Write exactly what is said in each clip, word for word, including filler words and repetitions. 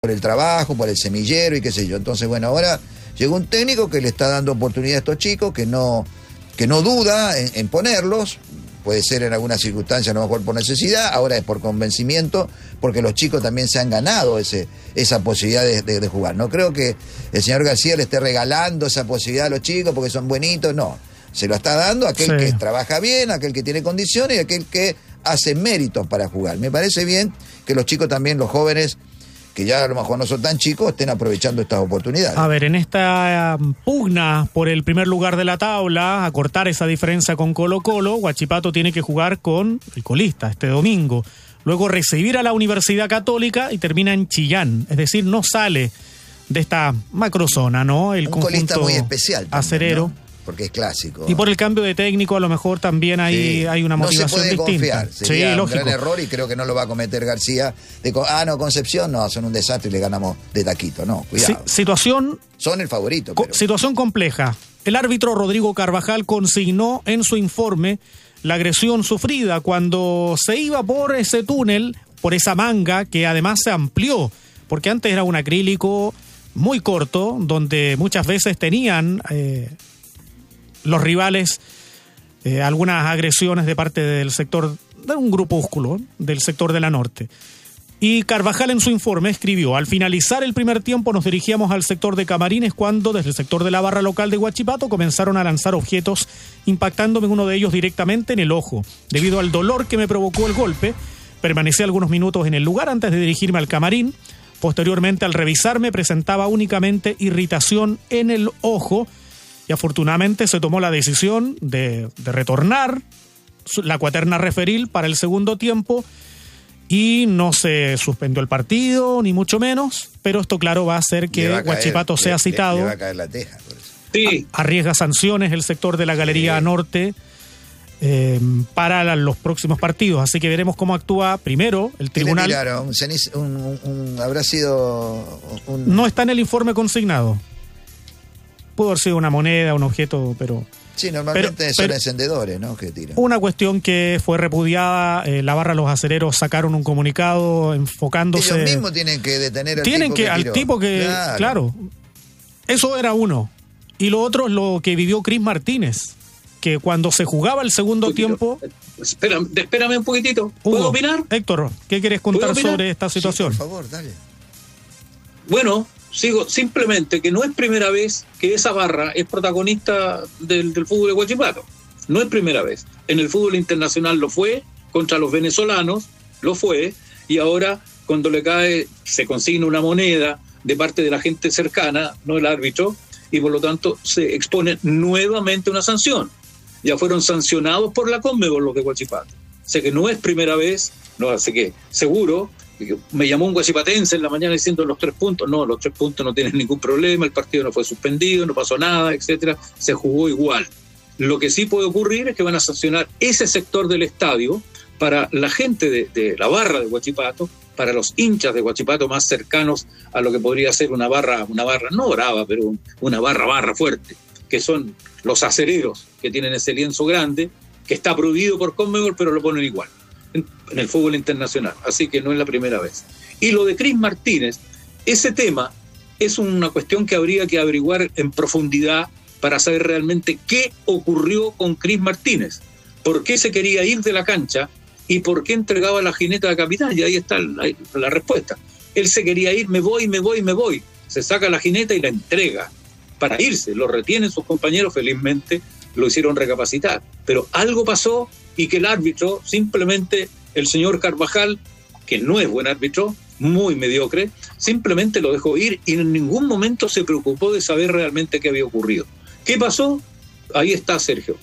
por el trabajo, por el semillero y qué sé yo. Entonces, bueno, ahora llegó un técnico que le está dando oportunidad a estos chicos, que no, que no duda en, en ponerlos. Puede ser en alguna circunstancia, a lo mejor por necesidad, ahora es por convencimiento, porque los chicos también se han ganado ese, esa posibilidad de, de, de jugar. No creo que el señor García le esté regalando esa posibilidad a los chicos porque son buenitos, no. Se lo está dando a aquel sí. que trabaja bien, a aquel que tiene condiciones y a aquel que hace méritos para jugar. Me parece bien que los chicos también, los jóvenes, que ya a lo mejor no son tan chicos, estén aprovechando estas oportunidades. A ver, en esta um, pugna por el primer lugar de la tabla, a cortar esa diferencia con Colo-Colo, Huachipato tiene que jugar con el colista este domingo. Luego recibir a la Universidad Católica y termina en Chillán. Es decir, no sale de esta macrozona, ¿no? El Un conjunto colista muy especial también, acerero. ¿no? Porque es clásico. Y por el cambio de técnico, a lo mejor también hay, sí. hay una motivación distinta. No se puede confiar. Sería sí, un lógico. gran error y creo que no lo va a cometer García. De, ah, no, Concepción, no, son un desastre y le ganamos de taquito. No, cuidado. Sí, situación... Son el favorito. Co- pero... Situación compleja. El árbitro Rodrigo Carvajal consignó en su informe la agresión sufrida cuando se iba por ese túnel, por esa manga, que además se amplió, porque antes era un acrílico muy corto, donde muchas veces tenían... Eh, los rivales, eh, algunas agresiones de parte del sector, de un grupúsculo, del sector de la norte. Y Carvajal en su informe escribió: al finalizar el primer tiempo nos dirigíamos al sector de Camarines cuando desde el sector de la barra local de Huachipato comenzaron a lanzar objetos impactándome uno de ellos directamente en el ojo. Debido al dolor que me provocó el golpe, permanecí algunos minutos en el lugar antes de dirigirme al camarín. Posteriormente, al revisarme, presentaba únicamente irritación en el ojo. Y afortunadamente se tomó la decisión de, de retornar la cuaterna referil para el segundo tiempo y no se suspendió el partido, ni mucho menos, pero esto claro va a hacer que Huachipato sea le, citado. Le va a caer la teja, por eso. Sí. Arriesga sanciones el sector de la Galería sí. Norte eh, para la, los próximos partidos, así que veremos cómo actúa primero el tribunal. ¿Qué le tiraron? Un, ceniz, un, un, un, habrá sido un... No está en el informe consignado. Pudo haber sido una moneda, un objeto, pero... Sí, normalmente pero, son pero, encendedores, ¿no? Que tiran. Una cuestión que fue repudiada, eh, la barra Los Acereros sacaron un comunicado enfocándose... Ellos mismos tienen que detener al tienen tipo que, que al tiró. tipo que... Claro. claro. Eso era uno. Y lo otro es lo que vivió Cris Martínez, que cuando se jugaba el segundo un tiempo... Espera, espérame un poquitito. ¿Puedo Hugo, opinar? Héctor, ¿qué quieres contar sobre esta situación? Sí, por favor, dale. Bueno... Sigo simplemente que no es primera vez que esa barra es protagonista del, del fútbol de Huachipato. No es primera vez. En el fútbol internacional lo fue, contra los venezolanos lo fue, y ahora cuando le cae, se consigna una moneda de parte de la gente cercana, no el árbitro, y por lo tanto se expone nuevamente una sanción. Ya fueron sancionados por la Conmebol los de Huachipato. Sé que no es primera vez, no sé qué, seguro. Me llamó un guachipatense en la mañana diciendo los tres puntos. No, los tres puntos no tienen ningún problema, el partido no fue suspendido, no pasó nada, etcétera. Se jugó igual. Lo que sí puede ocurrir es que van a sancionar ese sector del estadio para la gente de, de la barra de Huachipato, para los hinchas de Huachipato más cercanos a lo que podría ser una barra, una barra no brava, pero una barra barra fuerte, que son los acereros, que tienen ese lienzo grande, que está prohibido por Conmebol, pero lo ponen igual en el fútbol internacional, así que no es la primera vez. Y lo de Cris Martínez, ese tema es una cuestión que habría que averiguar en profundidad para saber realmente qué ocurrió con Cris Martínez, por qué se quería ir de la cancha y por qué entregaba la jineta de capitán, y ahí está la, la respuesta. Él se quería ir, me voy, me voy, me voy, se saca la jineta y la entrega para irse, lo retienen sus compañeros, felizmente lo hicieron recapacitar, pero algo pasó y que el árbitro, simplemente el señor Carvajal, que no es buen árbitro, muy mediocre, simplemente lo dejó ir y en ningún momento se preocupó de saber realmente qué había ocurrido. ¿Qué pasó? Ahí está Sergio.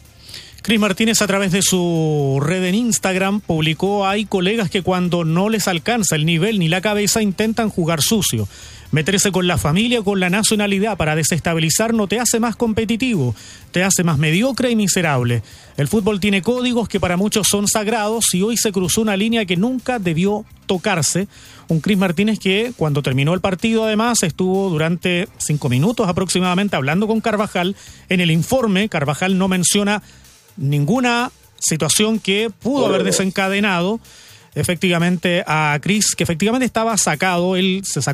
Cris Martínez, a través de su red en Instagram, publicó: hay colegas que cuando no les alcanza el nivel ni la cabeza intentan jugar sucio. Meterse con la familia o con la nacionalidad para desestabilizar no te hace más competitivo, te hace más mediocre y miserable. El fútbol tiene códigos que para muchos son sagrados y hoy se cruzó una línea que nunca debió tocarse. Un Cris Martínez que cuando terminó el partido además estuvo durante cinco minutos aproximadamente hablando con Carvajal. En el informe Carvajal no menciona ninguna situación que pudo haber desencadenado efectivamente a Cris, que efectivamente estaba sacado, él se sacó